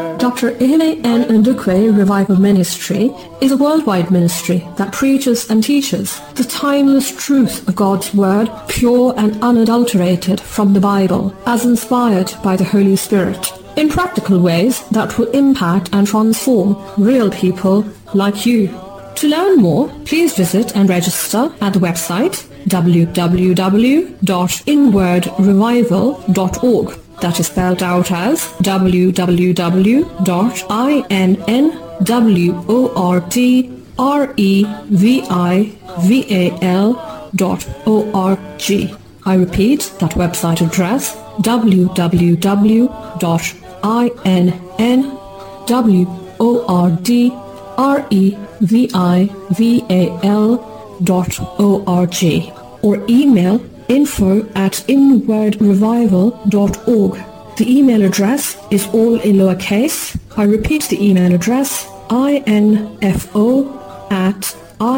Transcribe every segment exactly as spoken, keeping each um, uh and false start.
Doctor Ihele N. Ndukwe Revival Ministry is a worldwide ministry that preaches and teaches the timeless truth of God's Word, pure and unadulterated from the Bible, as inspired by the Holy Spirit, in practical ways that will impact and transform real people like you. To learn more, please visit and register at the website w w w dot inward revival dot org. That is spelled out as w w w dot inward revival dot org. I repeat that website address, w w w dot inward revival dot org, or email info at inward revival dot org. The email address is all in lowercase. I repeat the email address, info at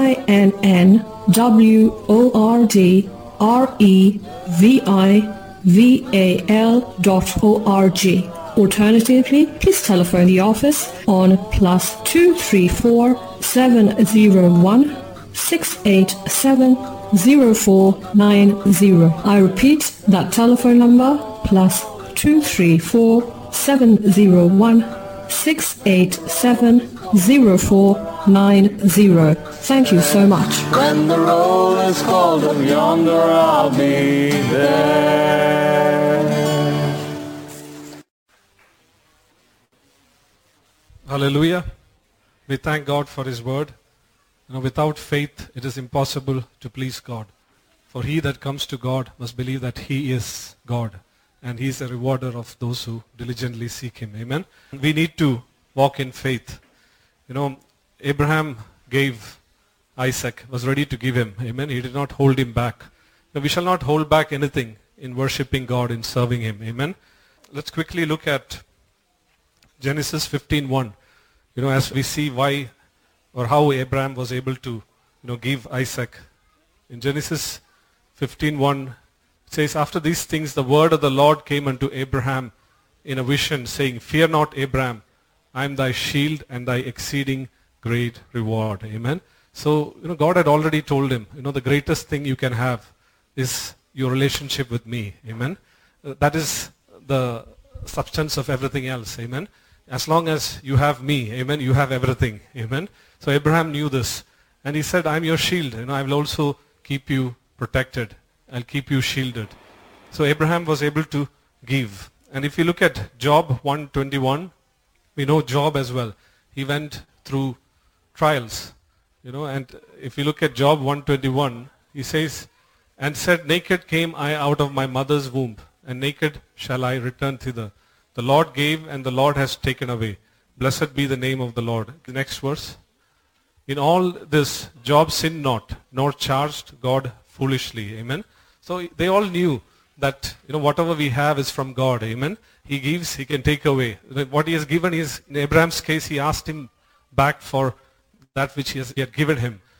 inward revival dot org. Alternatively, please telephone the office on plus two three four seven zero one six eight seven zero four nine zero. I repeat that telephone number, plus two three four seven zero one six eight seven zero four nine zero. Thank you so much. When the roll is called up yonder, I'll be there. Hallelujah. We thank God for His word. You know, without faith, it is impossible to please God. For he that comes to God must believe that He is God, and He is a rewarder of those who diligently seek Him. Amen. We need to walk in faith. You know, Abraham gave Isaac, was ready to give him. Amen. He did not hold him back. Now, we shall not hold back anything in worshiping God, in serving Him. Amen. Let's quickly look at Genesis fifteen one. You know, as we see why or how Abraham was able to, you know, give Isaac. In Genesis fifteen one, it says, after these things the word of the Lord came unto Abraham in a vision, saying, fear not, Abraham, I am thy shield and thy exceeding great reward. Amen. So, you know, God had already told him, you know, the greatest thing you can have is your relationship with me. Amen. Uh, that is the substance of everything else. Amen. As long as you have me, amen, you have everything. Amen. So Abraham knew this. And he said, I'm your shield. You know, I will also keep you protected. I'll keep you shielded. So Abraham was able to give. And if you look at Job one twenty-one, we know Job as well. He went through trials. You know, and if you look at Job one twenty-one, he says, and said, naked came I out of my mother's womb, and naked shall I return thither. The Lord gave, and the Lord has taken away. Blessed be the name of the Lord. The next verse. In all this, Job sinned not, nor charged God foolishly. Amen. So they all knew that, you know, whatever we have is from God. Amen. He gives, He can take away. What He has given is, in Abraham's case, He asked him back for that which he, has, he had given him.